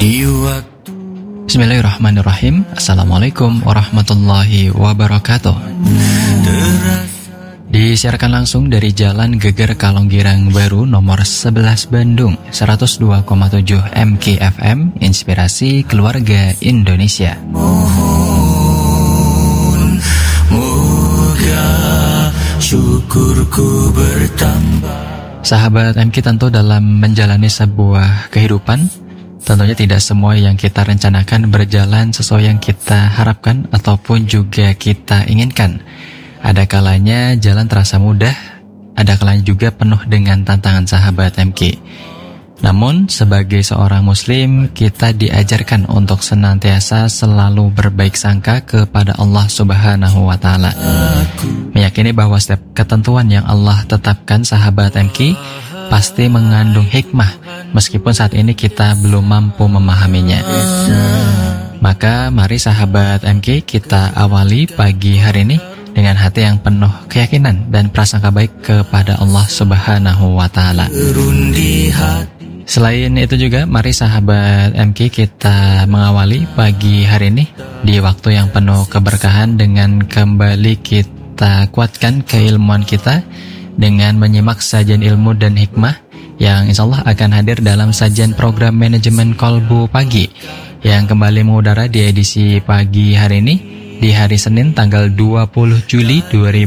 Bismillahirrahmanirrahim. Assalamualaikum warahmatullahi wabarakatuh. Disiarkan langsung dari Jalan Geger Kalonggirang Baru nomor 11 Bandung, 102,7 MKFM, Inspirasi Keluarga Indonesia. Moga syukurku bertambah. Sahabat MK, tentu dalam menjalani sebuah kehidupan, tentunya tidak semua yang kita rencanakan berjalan sesuai yang kita harapkan ataupun juga kita inginkan. Ada kalanya jalan terasa mudah, ada kalanya juga penuh dengan tantangan, sahabat MK. Namun sebagai seorang muslim, kita diajarkan untuk senantiasa selalu berbaik sangka kepada Allah Subhanahu wa Ta'ala. Meyakini bahwa setiap ketentuan yang Allah tetapkan, sahabat MK, pasti mengandung hikmah, meskipun saat ini kita belum mampu memahaminya. Maka mari sahabat MK, kita awali pagi hari ini dengan hati yang penuh keyakinan dan prasangka baik kepada Allah Subhanahu wa Ta'ala. Selain itu juga, mari sahabat MK, kita mengawali pagi hari ini di waktu yang penuh keberkahan dengan kembali kita kuatkan keilmuan kita dengan menyimak sajian ilmu dan hikmah yang insya Allah akan hadir dalam sajian program manajemen kolbu pagi yang kembali mengudara di edisi pagi hari ini di hari Senin tanggal 20 Juli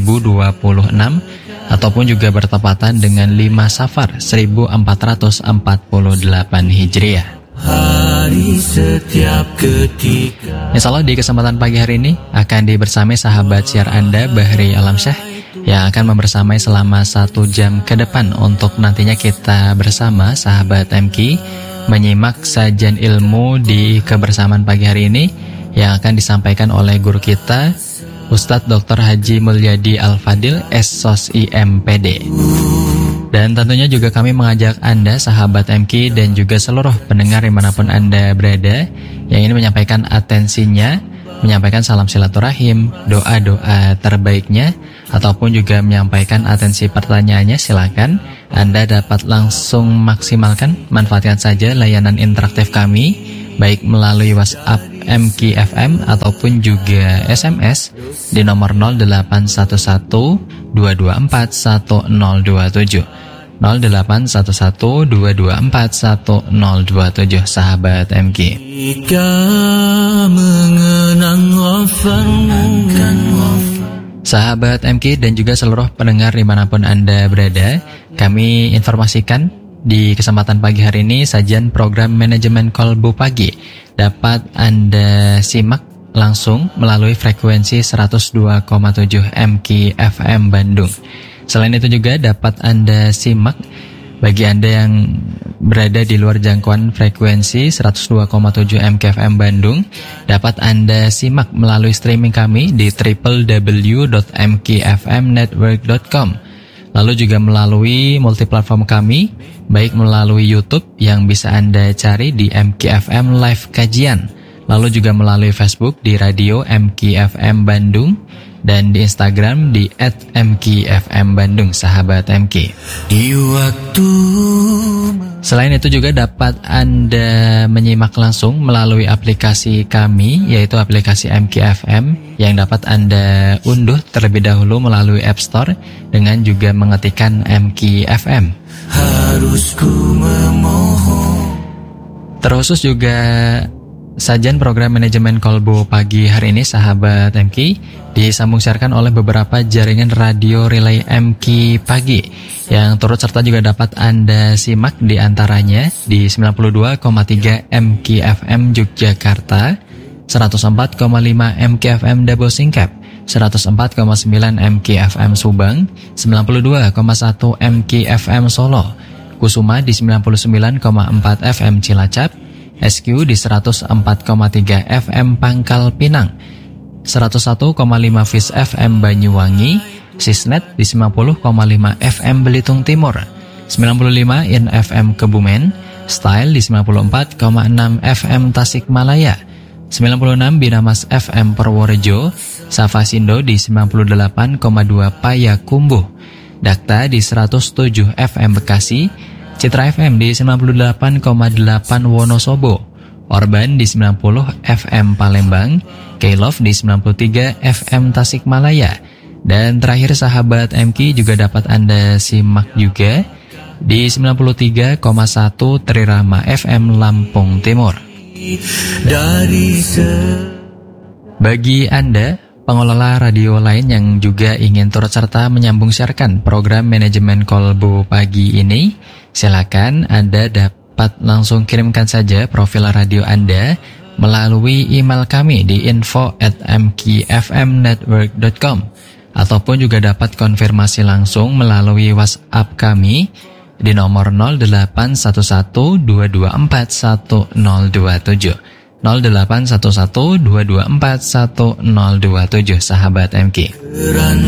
2026 ataupun juga bertepatan dengan 5 Safar 1448 Hijriah. Hari setiap ketika. Insya Allah di kesempatan pagi hari ini akan dibersamai sahabat siar Anda Bahri Alamsyah yang akan membersamai selama 1 jam ke depan untuk nantinya kita bersama sahabat MK menyimak sajian ilmu di kebersamaan pagi hari ini yang akan disampaikan oleh guru kita Ustadz Dr. Haji Mulyadi Al-Fadil SSOS IMPD. Dan tentunya juga kami mengajak Anda sahabat MK dan juga seluruh pendengar dimanapun Anda berada yang ini menyampaikan atensinya, menyampaikan salam silaturahim, doa-doa terbaiknya, ataupun juga menyampaikan atensi pertanyaannya. Silakan Anda dapat langsung maksimalkan, manfaatkan saja layanan interaktif kami, baik melalui WhatsApp MKFM ataupun juga SMS di nomor 0811 224 1027 0811 224 1027 sahabat MK. Sahabat MK dan juga seluruh pendengar dimanapun Anda berada, kami informasikan di kesempatan pagi hari ini sajian program manajemen kolbu pagi dapat Anda simak langsung melalui frekuensi 102,7 MKFM Bandung. Selain itu juga dapat Anda simak bagi Anda yang berada di luar jangkauan frekuensi 102,7 MKFM Bandung, dapat Anda simak melalui streaming kami di www.mkfmnetwork.com. Lalu juga melalui multiplatform kami, baik melalui YouTube yang bisa Anda cari di MKFM Live Kajian, lalu juga melalui Facebook di Radio MKFM Bandung, dan di Instagram di @mkfm Bandung sahabat MK. Selain itu juga dapat Anda menyimak langsung melalui aplikasi kami, yaitu aplikasi MKFM yang dapat Anda unduh terlebih dahulu melalui App Store dengan juga mengetikkan MKFM. Harus ku memohon. Terkhusus juga sajian program manajemen kolbu pagi hari ini sahabat MK disambung siarkan oleh beberapa jaringan radio relay MK pagi yang turut serta juga dapat Anda simak di antaranya di 92,3 MKFM Yogyakarta, 104,5 MKFM Dabo Singkep, 104,9 MKFM Subang, 92,1 MKFM Solo, Kusuma di 99,4 FM Cilacap, SQ di 104,3 FM Pangkal Pinang, 101,5 Fis FM Banyuwangi, Sisnet di 90,5 FM Belitung Timur, 95 In FM Kebumen, Style di 94,6 FM Tasikmalaya, 96 Binamas FM Purworejo, Safasindo di 98,2 Payakumbuh, Dakta di 107 FM Bekasi, Citra FM di 98,8 Wonosobo, Orban di 90 FM Palembang, K-Love di 93 FM Tasikmalaya. Dan terakhir sahabat MK juga dapat Anda simak juga di 93,1 Trirama FM Lampung Timur. Bagi Anda, pengelola radio lain yang juga ingin turut serta menyambung siarkan program manajemen Kolbu pagi ini, silakan Anda dapat langsung kirimkan saja profil radio Anda melalui email kami di info@mkfmnetwork.com ataupun juga dapat konfirmasi langsung melalui WhatsApp kami di nomor 081122411027 081122411027 sahabat MK.